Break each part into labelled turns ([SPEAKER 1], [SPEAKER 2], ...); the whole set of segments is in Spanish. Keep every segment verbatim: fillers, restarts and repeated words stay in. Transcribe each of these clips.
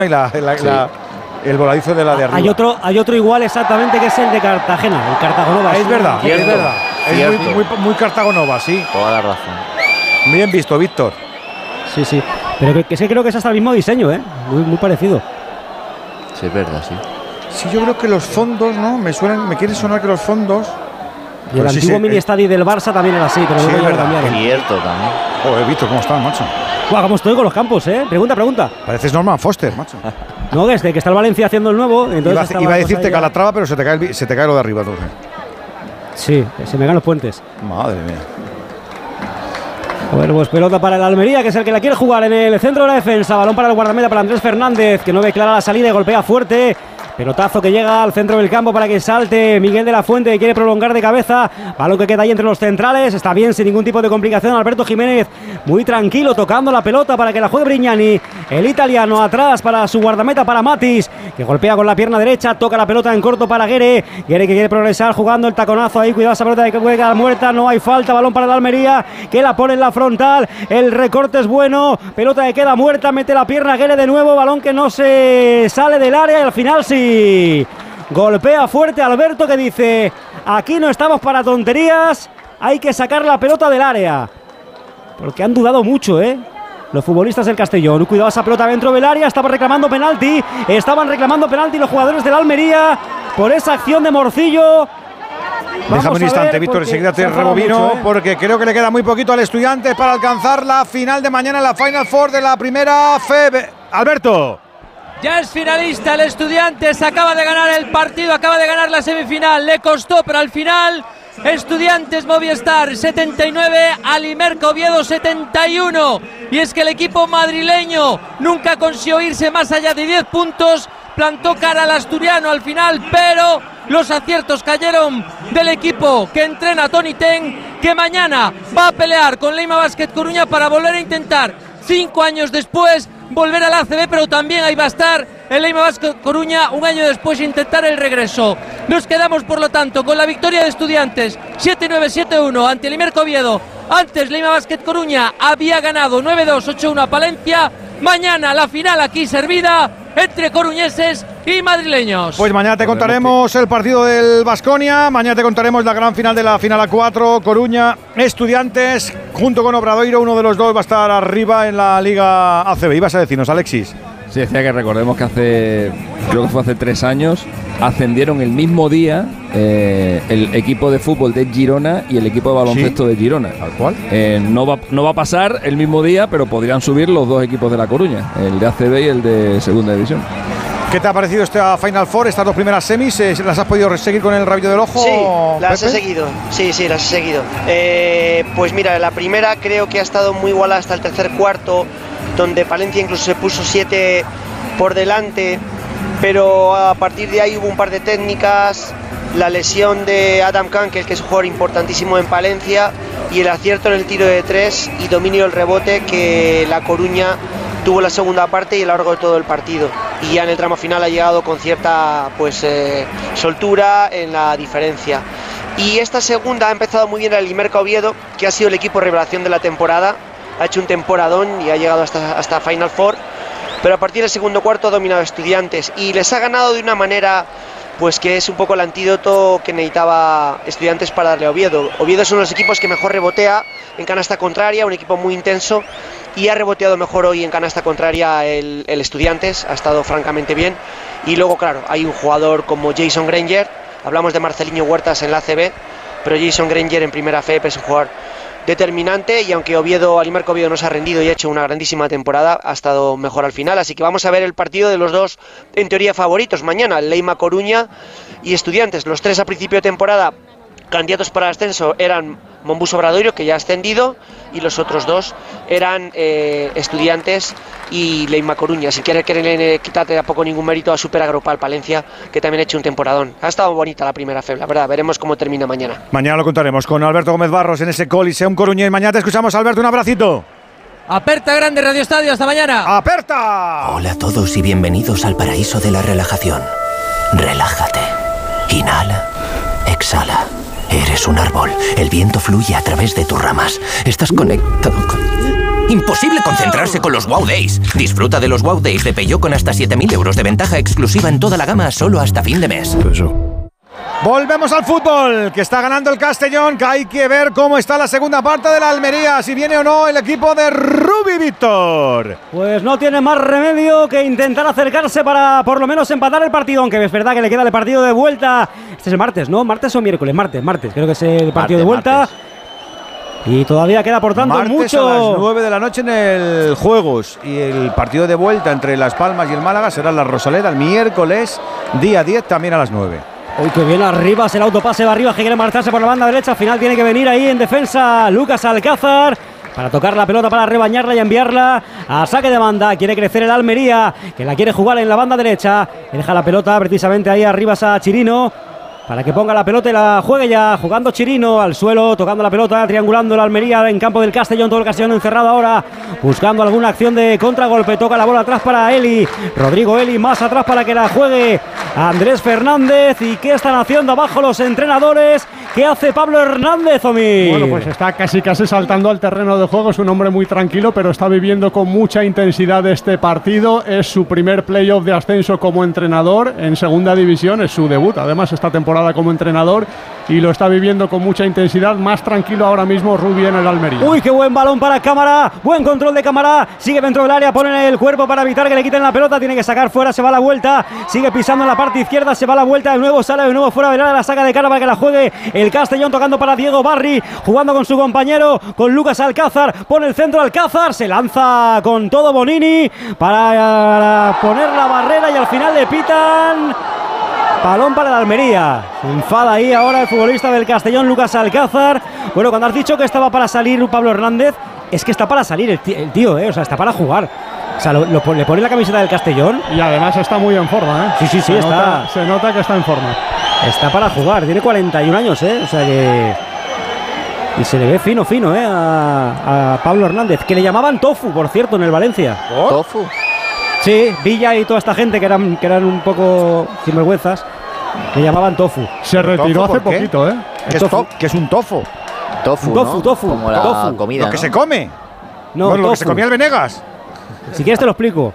[SPEAKER 1] y la, la,
[SPEAKER 2] sí.
[SPEAKER 1] la, el voladizo de la de arriba.
[SPEAKER 3] Hay otro, hay otro igual exactamente que es el de Cartagena, el Cartagonova.
[SPEAKER 1] Es verdad,
[SPEAKER 2] Cierto,
[SPEAKER 1] es verdad. Es muy, muy, muy Cartagonova, sí.
[SPEAKER 2] Toda la razón.
[SPEAKER 1] Bien visto, Víctor.
[SPEAKER 3] Sí, sí. Pero que, que sí creo que es hasta el mismo diseño, ¿eh? Muy, muy parecido.
[SPEAKER 2] Sí, es verdad, sí.
[SPEAKER 1] Sí, yo creo que los fondos, ¿no? Me suenan, me quiere sonar que los fondos.
[SPEAKER 3] Y el
[SPEAKER 1] Pues sí,
[SPEAKER 3] antiguo
[SPEAKER 1] sí,
[SPEAKER 3] mini
[SPEAKER 1] eh.
[SPEAKER 3] estadio del Barça también era así, pero
[SPEAKER 1] Sí,
[SPEAKER 3] luego
[SPEAKER 1] es
[SPEAKER 3] ya lo
[SPEAKER 1] verdad.
[SPEAKER 3] cambiaron.
[SPEAKER 2] Cierto también.
[SPEAKER 1] Joder, Víctor, ¿cómo estás, macho?
[SPEAKER 3] Guau, ¿cómo estoy con los campos, eh? Pregunta, pregunta.
[SPEAKER 1] Pareces Norman Foster, macho.
[SPEAKER 3] No, desde que está el Valencia haciendo el nuevo. Entonces
[SPEAKER 1] Iba, a-
[SPEAKER 3] estaba
[SPEAKER 1] iba a
[SPEAKER 3] la cosa
[SPEAKER 1] decirte
[SPEAKER 3] ahí ya-
[SPEAKER 1] Calatrava, pero se te cae, el vi- se te cae lo de arriba, tú.
[SPEAKER 3] Sí, se me caen los puentes.
[SPEAKER 1] Madre mía.
[SPEAKER 3] Bueno, pues pelota para el Almería, que es el que la quiere jugar en el centro de la defensa. Balón para el guardameta, para Andrés Fernández, que no ve clara la salida y golpea fuerte. Pelotazo que llega al centro del campo para que salte Miguel de la Fuente, que quiere prolongar de cabeza. Balón que queda ahí entre los centrales. Está bien, sin ningún tipo de complicación. Alberto Jiménez, muy tranquilo, tocando la pelota para que la juegue Brignani. El italiano atrás para su guardameta, para Matis, que golpea con la pierna derecha. Toca la pelota en corto para Guere. Guere que quiere progresar jugando el taconazo ahí. Cuidado esa pelota que puede quedar muerta. No hay falta. Balón para el Almería, que la pone en la frontal. El recorte es bueno. Pelota que queda muerta. Mete la pierna Guere de nuevo. Balón que no se sale del área y al final sí. Golpea fuerte Alberto, que dice: aquí no estamos para tonterías, hay que sacar la pelota del área. Porque han dudado mucho, ¿eh? Los futbolistas del Castellón. Cuidado esa pelota dentro del área. Estaban reclamando penalti. Estaban reclamando penalti los jugadores del Almería por esa acción de Morcillo. Vamos
[SPEAKER 1] Déjame un
[SPEAKER 3] a
[SPEAKER 1] instante,
[SPEAKER 3] ver,
[SPEAKER 1] Víctor,
[SPEAKER 3] porque
[SPEAKER 1] enseguida
[SPEAKER 3] se
[SPEAKER 1] te
[SPEAKER 3] ha enfadado
[SPEAKER 1] rebobino,
[SPEAKER 3] mucho, ¿eh?
[SPEAKER 1] porque creo que le queda muy poquito al Estudiantes para alcanzar la final de mañana en la Final Four de la primera F E B. Alberto.
[SPEAKER 4] Ya es finalista el Estudiantes, acaba de ganar el partido, acaba de ganar la semifinal, le costó, pero al final Estudiantes Movistar setenta y nueve, Alimerca Oviedo setenta y uno. Y es que el equipo madrileño nunca consiguió irse más allá de diez puntos, plantó cara al asturiano al final, pero los aciertos cayeron del equipo que entrena Toni Ten, que mañana va a pelear con Leima Basket Coruña para volver a intentar, cinco años después, volver a la A C B, pero también ahí va a estar el Leima Basket Coruña un año después intentar el regreso. Nos quedamos por lo tanto con la victoria de Estudiantes siete nueve siete uno ante el Alimerca Oviedo. Antes Leima Basket Coruña había ganado nueve dos ocho uno a Palencia. Mañana la final aquí servida entre coruñeses y madrileños.
[SPEAKER 1] Pues mañana te contaremos el partido del Baskonia, mañana te contaremos la gran final de la final A cuatro, Coruña, Estudiantes, junto con Obradoiro, uno de los dos va a estar arriba en la Liga A C B. Ibas a decirnos, Alexis.
[SPEAKER 5] Sí, decía que recordemos que hace, creo que fue hace tres años, ascendieron el mismo día eh, el equipo de fútbol de Girona y el equipo de baloncesto
[SPEAKER 1] ¿Sí?
[SPEAKER 5] de Girona.
[SPEAKER 1] ¿Tal cual?
[SPEAKER 5] Eh, no, va, no va a pasar el mismo día, pero podrían subir los dos equipos de La Coruña, el de A C B y el de Segunda División.
[SPEAKER 1] ¿Qué te ha parecido esta Final Four, estas dos primeras semis? ¿Las has podido seguir con el rabillo del ojo?
[SPEAKER 6] Sí, las
[SPEAKER 1] Pepe?
[SPEAKER 6] he seguido. Sí, sí, las he seguido. Eh, pues mira, la primera creo que ha estado muy igualada hasta el tercer cuarto, donde Palencia incluso se puso siete por delante, pero a partir de ahí hubo un par de técnicas, la lesión de Adam Kankel, que es un jugador importantísimo en Palencia, y el acierto en el tiro de tres y dominio del rebote que La Coruña tuvo en la segunda parte y a lo largo de todo el partido. Y ya en el tramo final ha llegado con cierta pues eh, soltura en la diferencia. Y esta segunda ha empezado muy bien el Alimerca Oviedo, que ha sido el equipo revelación de la temporada, ha hecho un temporadón y ha llegado hasta, hasta Final Four, pero a partir del segundo cuarto ha dominado a Estudiantes y les ha ganado de una manera pues que es un poco el antídoto que necesitaba Estudiantes para darle a Oviedo. Oviedo es uno de los equipos que mejor rebotea en canasta contraria, un equipo muy intenso, y ha reboteado mejor hoy en canasta contraria el, el Estudiantes, ha estado francamente bien. Y luego, claro, hay un jugador como Jason Granger, hablamos de Marcelinho Huertas en la A C B, pero Jason Granger en primera F E P es un jugador determinante, y aunque Oviedo, Alimerca Oviedo no se ha rendido y ha hecho una grandísima temporada, ha estado mejor al final, así que vamos a ver el partido de los dos en teoría favoritos mañana, Leima Coruña y Estudiantes. Los tres a principio de temporada candidatos para el ascenso eran Monbus Obradoiro, que ya ha ascendido, y los otros dos eran eh, Estudiantes y Leima Coruña, sin querer querer quitarle tampoco ningún mérito a Super Agropal Palencia, que también ha hecho un temporadón. Ha estado bonita la primera F E B, la verdad, veremos cómo termina mañana.
[SPEAKER 1] Mañana lo contaremos con Alberto Gómez Barros en ese Coliseum Coruñés. Mañana te escuchamos, Alberto, un abracito.
[SPEAKER 4] Aperta grande Radio Estadio, hasta mañana.
[SPEAKER 1] ¡Aperta!
[SPEAKER 7] Hola a todos y bienvenidos al paraíso de la relajación. Relájate. Inhala. Exhala. Eres un árbol. El viento fluye a través de tus ramas. Estás conectado con... Imposible concentrarse con los Wow Days. Disfruta de los Wow Days de Peugeot con hasta siete mil euros de ventaja exclusiva en toda la gama solo hasta fin de mes.
[SPEAKER 1] Volvemos al fútbol, que está ganando el Castellón, que hay que ver cómo está la segunda parte de la Almería, si viene o no el equipo de Rubi Víctor.
[SPEAKER 3] Pues no tiene más remedio que intentar acercarse para por lo menos empatar el partido, aunque es verdad que le queda el partido de vuelta. Este es el martes, ¿no? ¿Martes o miércoles? Martes, martes, creo que es el partido
[SPEAKER 2] Martes,
[SPEAKER 3] de vuelta.
[SPEAKER 2] martes.
[SPEAKER 3] Y todavía queda, por tanto,
[SPEAKER 1] Martes
[SPEAKER 3] mucho.
[SPEAKER 1] a las nueve de la noche en el Juegos, y el partido de vuelta entre Las Palmas y el Málaga será en la Rosaleda el miércoles, día diez, también a las nueve.
[SPEAKER 3] Uy, que viene arriba, el autopase va arriba, que quiere marcharse por la banda derecha. Al final tiene que venir ahí en defensa Lucas Alcázar para tocar la pelota, para rebañarla y enviarla a saque de banda. Quiere crecer el Almería, que la quiere jugar en la banda derecha. Deja la pelota precisamente ahí arriba a Chirino para que ponga la pelota y la juegue ya. Jugando Chirino al suelo, tocando la pelota, triangulando el Almería en campo del Castellón. Todo el Castellón encerrado ahora, buscando alguna acción de contragolpe. Toca la bola atrás para Eli. Rodrigo Eli más atrás para que la juegue Andrés Fernández. ¿Y qué están haciendo abajo los entrenadores? ¿Qué hace Pablo Hernández, Omi?
[SPEAKER 8] Bueno, pues está casi casi saltando al terreno de juego. Es un hombre muy tranquilo, pero está viviendo con mucha intensidad este partido. Es su primer playoff de ascenso como entrenador en segunda división. Es su debut, además, esta temporada como entrenador, y lo está viviendo con mucha intensidad. Más tranquilo ahora mismo Rubi en el Almería.
[SPEAKER 3] Uy, qué buen balón para Cámara, buen control de Cámara, sigue dentro del área, pone el cuerpo para evitar que le quiten la pelota, tiene que sacar fuera, se va a la vuelta, sigue pisando en la parte izquierda, se va a la vuelta, de nuevo sale de nuevo fuera del área, la saca de cara para que la juegue el Castellón, tocando para Diego Barri, jugando con su compañero, con Lucas Alcázar, pone el centro Alcázar, se lanza con todo Bonini para poner la barrera y al final le pitan balón para el Almería. Se enfada ahí ahora el futbolista del Castellón, Lucas Alcázar. Bueno, cuando has dicho que estaba para salir Pablo Hernández, es que está para salir el tío, el tío eh, o sea, está para jugar. O sea, lo, lo, le pone la camiseta del Castellón.
[SPEAKER 8] Y además está muy en forma, ¿eh?
[SPEAKER 3] Sí, sí, sí,
[SPEAKER 8] se
[SPEAKER 3] está.
[SPEAKER 8] Nota, se nota que está en forma.
[SPEAKER 3] Está para jugar, tiene cuarenta y un años, ¿eh? O sea que... Y se le ve fino, fino, ¿eh? A, a Pablo Hernández, que le llamaban Tofu, por cierto, en el Valencia.
[SPEAKER 1] ¿Oh?
[SPEAKER 2] ¿Tofu?
[SPEAKER 3] Sí, Villa y toda esta gente que eran, que eran un poco sinvergüenzas, le llamaban Tofu.
[SPEAKER 8] Se retiró
[SPEAKER 1] ¿Tofu
[SPEAKER 8] hace
[SPEAKER 1] por qué?
[SPEAKER 8] poquito, ¿eh?
[SPEAKER 1] ¿Qué es, to ¿Qué es un tofu?
[SPEAKER 2] Tofu,
[SPEAKER 3] Tofu,
[SPEAKER 2] ¿no?
[SPEAKER 3] tofu,
[SPEAKER 2] Como la
[SPEAKER 3] tofu.
[SPEAKER 2] comida,
[SPEAKER 1] Lo que
[SPEAKER 2] ¿no?
[SPEAKER 1] se come.
[SPEAKER 3] No,
[SPEAKER 1] Bueno, lo que se
[SPEAKER 3] tofu.
[SPEAKER 1] comía el Venegas.
[SPEAKER 3] Si quieres te lo explico.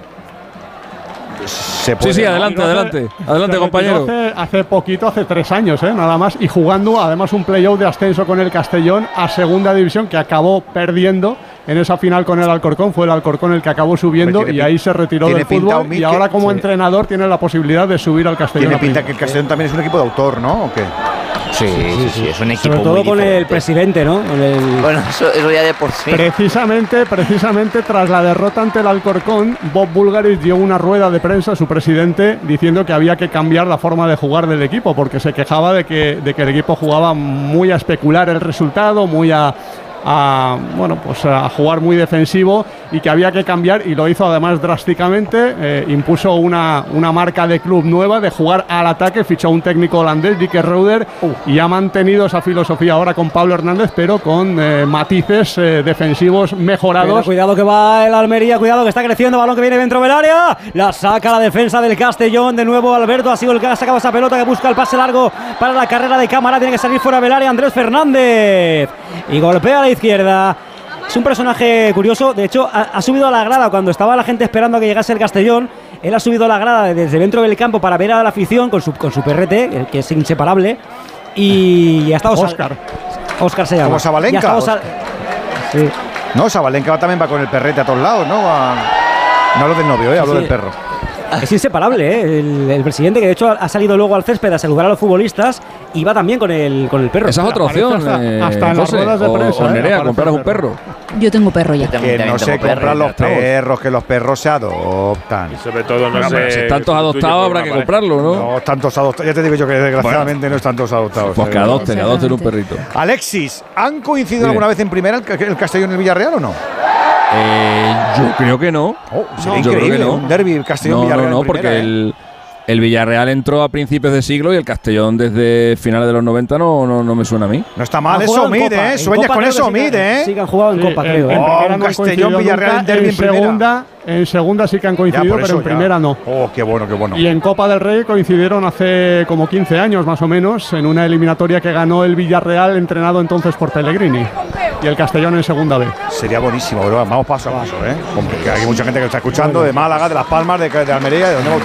[SPEAKER 1] Se
[SPEAKER 5] Sí, sí, adelante, adelante. Adelante,
[SPEAKER 8] Se
[SPEAKER 5] compañero.
[SPEAKER 8] retiró Hace, hace poquito, hace tres años, ¿eh? Nada más. Y jugando además un playoff de ascenso con el Castellón a segunda división, que acabó perdiendo en esa final con el Alcorcón. Fue el Alcorcón el que acabó subiendo.
[SPEAKER 1] Tiene
[SPEAKER 8] Y
[SPEAKER 1] pin-
[SPEAKER 8] ahí se retiró
[SPEAKER 1] tiene
[SPEAKER 8] del
[SPEAKER 1] pinta
[SPEAKER 8] fútbol.
[SPEAKER 1] un
[SPEAKER 8] Y
[SPEAKER 1] Mikel,
[SPEAKER 8] ahora como
[SPEAKER 1] sí.
[SPEAKER 8] entrenador tiene la posibilidad de subir al Castellón.
[SPEAKER 1] Tiene
[SPEAKER 8] a
[SPEAKER 1] pinta
[SPEAKER 8] primera.
[SPEAKER 1] que el Castellón también es un equipo de autor, ¿no? ¿O qué?
[SPEAKER 2] Sí, sí, sí, es un equipo
[SPEAKER 3] Sobre todo
[SPEAKER 2] muy
[SPEAKER 3] con
[SPEAKER 2] diferente.
[SPEAKER 3] el presidente, ¿no? Con el...
[SPEAKER 2] Bueno, eso, eso ya de por sí.
[SPEAKER 8] Precisamente, precisamente tras la derrota ante el Alcorcón, Bob Bulgaris dio una rueda de prensa a su presidente diciendo que había que cambiar la forma de jugar del equipo, porque se quejaba de que, de que el equipo jugaba muy a especular el resultado, muy a, a, bueno, pues a jugar muy defensivo, y que había que cambiar, y lo hizo además drásticamente. Eh, impuso una, una marca de club nueva de jugar al ataque, fichó a un técnico holandés, Dick Reuter, y ha mantenido esa filosofía ahora con Pablo Hernández, pero con eh, matices eh, defensivos mejorados.
[SPEAKER 3] Pero cuidado que va el Almería, cuidado que está creciendo, balón que viene dentro del área, la saca la defensa del Castellón, de nuevo Alberto ha sido el que ha sacado esa pelota, que busca el pase largo para la carrera de Cámara, tiene que salir fuera del área Andrés Fernández y golpea a la izquierda. Es un personaje curioso, de hecho ha, ha subido a la grada cuando estaba la gente esperando a que llegase el Castellón. Él ha subido a la grada desde dentro del campo para ver a la afición con su, con su perrete, que es inseparable, y ha estado...
[SPEAKER 8] Óscar.
[SPEAKER 3] Óscar se llama.
[SPEAKER 1] Como Sabalenka,
[SPEAKER 3] Y ha estado
[SPEAKER 1] Óscar.
[SPEAKER 3] sal- Sí.
[SPEAKER 1] No, Sabalenka también va con el perrete a todos lados, ¿no? Va... No hablo del novio, ¿eh? Hablo
[SPEAKER 3] Sí.
[SPEAKER 1] del perro.
[SPEAKER 3] Es inseparable, ¿eh? el, el presidente, que de hecho ha salido luego al césped a saludar a los futbolistas, y va también con el, con el perro.
[SPEAKER 5] Esa es otra
[SPEAKER 8] Aparece
[SPEAKER 5] opción.
[SPEAKER 8] hasta-
[SPEAKER 5] eh,
[SPEAKER 8] hasta en las
[SPEAKER 5] José,
[SPEAKER 8] ruedas de
[SPEAKER 5] o-
[SPEAKER 8] prensa,
[SPEAKER 5] o
[SPEAKER 8] eh,
[SPEAKER 5] Nerea,
[SPEAKER 8] aparece
[SPEAKER 5] compraros
[SPEAKER 8] el
[SPEAKER 5] un perro.
[SPEAKER 9] Yo tengo perro ya.
[SPEAKER 2] También-
[SPEAKER 1] Que
[SPEAKER 2] también
[SPEAKER 1] no se
[SPEAKER 2] tengo perro,
[SPEAKER 1] compran
[SPEAKER 2] ya
[SPEAKER 1] los
[SPEAKER 2] estamos.
[SPEAKER 1] perros, que los perros se adoptan.
[SPEAKER 10] Y sobre todo, no
[SPEAKER 5] Bueno,
[SPEAKER 10] sé.
[SPEAKER 5] pero si están todos
[SPEAKER 10] sustituye
[SPEAKER 5] adoptados,
[SPEAKER 10] por
[SPEAKER 5] habrá
[SPEAKER 10] una
[SPEAKER 5] que
[SPEAKER 10] pareja.
[SPEAKER 5] comprarlo, ¿no?
[SPEAKER 1] No, tantos adoptados. Ya te digo yo que desgraciadamente no están todos adoptados.
[SPEAKER 5] Pues que
[SPEAKER 1] Eh,
[SPEAKER 5] adopten, adopten un perrito.
[SPEAKER 1] Alexis, ¿han coincidido
[SPEAKER 5] Dime.
[SPEAKER 1] alguna vez en primera el, el Castellón y el Villarreal o no?
[SPEAKER 5] Eh, yo creo que no.
[SPEAKER 1] Oh, sería
[SPEAKER 5] yo creo
[SPEAKER 1] increíble,
[SPEAKER 5] que no.
[SPEAKER 1] un derbi
[SPEAKER 5] No,
[SPEAKER 1] Castellón-Villarreal
[SPEAKER 5] no, no,
[SPEAKER 1] en
[SPEAKER 5] porque
[SPEAKER 1] primera, ¿eh?
[SPEAKER 5] el, El Villarreal entró a principios de siglo y el Castellón desde finales de los noventa no, no, no me suena a mí.
[SPEAKER 1] No está mal, eso mide, ¿eh? Sueñas con eso, mide, ¿eh?
[SPEAKER 3] Sí que han jugado en
[SPEAKER 8] Sí,
[SPEAKER 3] Copa,
[SPEAKER 8] en-
[SPEAKER 3] creo.
[SPEAKER 8] en
[SPEAKER 3] ¿eh?
[SPEAKER 1] Oh,
[SPEAKER 8] primera
[SPEAKER 1] un
[SPEAKER 8] no han
[SPEAKER 1] Castellón,
[SPEAKER 8] coincidido
[SPEAKER 1] Villarreal,
[SPEAKER 8] nunca,
[SPEAKER 1] en derbi
[SPEAKER 8] en
[SPEAKER 1] en primera.
[SPEAKER 8] segunda, en segunda sí que han
[SPEAKER 1] Ya,
[SPEAKER 8] coincidido,
[SPEAKER 1] por
[SPEAKER 8] pero
[SPEAKER 1] eso,
[SPEAKER 8] en
[SPEAKER 1] ya.
[SPEAKER 8] primera no.
[SPEAKER 1] Oh, qué bueno, qué bueno.
[SPEAKER 8] Y en Copa del Rey coincidieron hace como quince años más o menos, en una eliminatoria que ganó el Villarreal, entrenado entonces por Pellegrini, y el Castellón en segunda B.
[SPEAKER 1] Sería buenísimo, pero vamos paso a paso, ¿eh? Hombre, que hay mucha gente que está escuchando de Málaga, de Las Palmas, de, de Almería, de donde